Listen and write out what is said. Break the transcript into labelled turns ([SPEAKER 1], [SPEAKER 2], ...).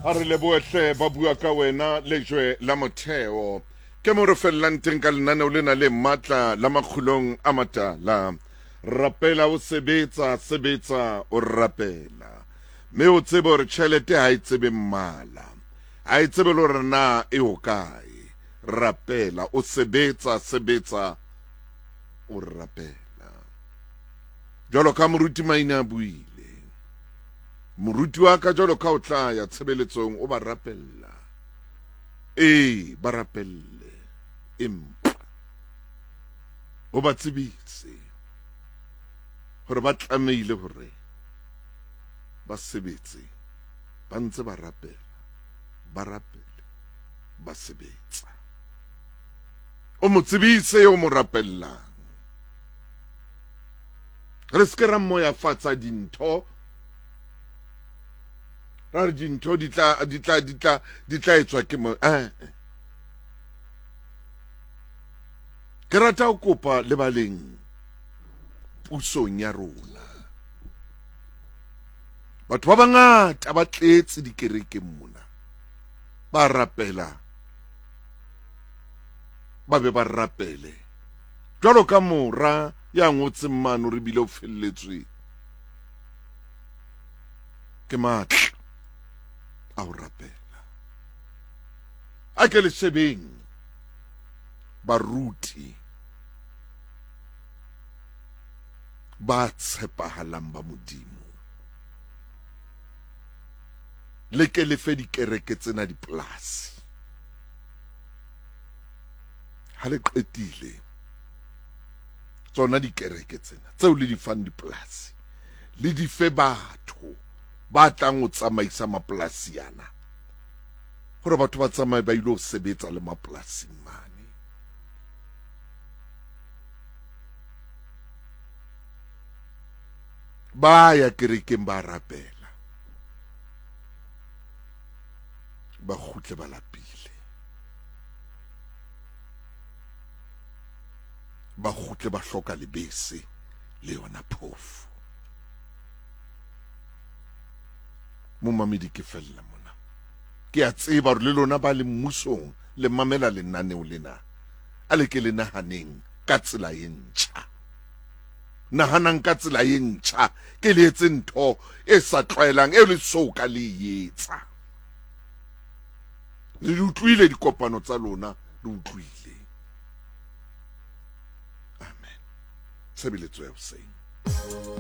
[SPEAKER 1] a re leboetlhe ba bua ka wena lejwe la motheo ke mo re fellang teng ka lenaneo lena le matla la makgulong a matala rapela o sebetsa o rapela mme o tsebe gore tšhelete ha e tsebe mmala ha e tsebe le gore na e o kae rapela o sebetsa o rapela jalo ka moruti maina a buile moruti wa ka jalo ka o tla ya tshebeletsong o ba rapella ba rapelle empa o ba tsebise gore ba tlameile gore ba sebetse ba ntse ba rapela ba rapele ba sebetsa o mo tsebise yo mo rapellang re se ke ra moya fatsa dintho ra re dintho di tla etswa ke mo ke rata o kopa le baleng pusong ya rona batho ba bangata ba tletse dikerekeng mona ba rapela ba be ba rapele jalo ka mora ya ngotseng mano re bile o felletswe ke matla a o rapela a ke le shebeng baruti ba tshepahalang ba modimo le ke le fe dikereke tsena dipolasi ha le qetile tsona dikereke tsena tseo le di fang dipolasi le di fe batho ba tlang o tsamaisa mapolasi yana gore batho ba tsamaye ba ile o sebetsa le mapolasing mane ba ya kerekeng ba rapela ba khutle ba lapile ba khutle ba hloka lebese le yona phofu mo mamedi ke fella mona ke a tseba re le lona ba le mmusong le mamela lenaneo lena a le ke le nahaneng ka tsela e ntšha nahanang ka tsela e ntšha ke le etse ntho e sa tlwaelang e le soka le etsa le utlwile dikopano tsa lona le utlwile amen tshebeletso ya hoseng